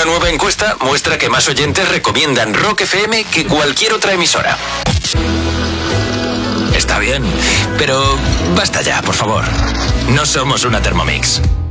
nueva encuesta muestra que más oyentes recomiendan Rock FM que cualquier otra emisora. Está bien, pero basta ya, por favor. No somos una Thermomix.